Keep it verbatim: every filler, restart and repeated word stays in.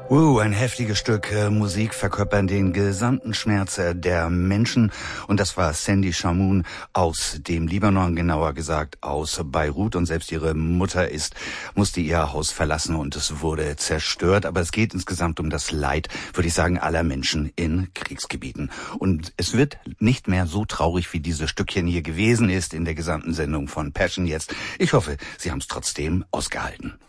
Uh, ein heftiges Stück äh, Musik verkörpern den gesamten Schmerz äh, der Menschen. Und das war Sandy Shamoun aus dem Libanon, genauer gesagt aus Beirut. Und selbst ihre Mutter ist, musste ihr Haus verlassen und es wurde zerstört. Aber es geht insgesamt um das Leid, würde ich sagen, aller Menschen in Kriegsgebieten. Und es wird nicht mehr so traurig, wie dieses Stückchen hier gewesen ist in der gesamten Sendung von Passion jetzt. Ich hoffe, Sie haben es trotzdem ausgehalten.